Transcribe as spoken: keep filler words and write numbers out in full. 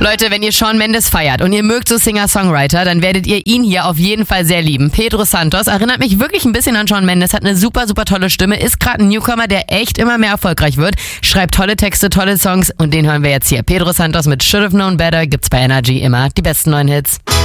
Leute, wenn ihr Shawn Mendes feiert und ihr mögt so Singer-Songwriter, dann werdet ihr ihn hier auf jeden Fall sehr lieben. Pedro Santos erinnert mich wirklich ein bisschen an Shawn Mendes, hat eine super, super tolle Stimme, ist gerade ein Newcomer, der echt immer mehr erfolgreich wird, schreibt tolle Texte, tolle Songs und den hören wir jetzt hier. Pedro Santos mit Should Have Known Better gibt's bei Energy immer die besten neuen Hits.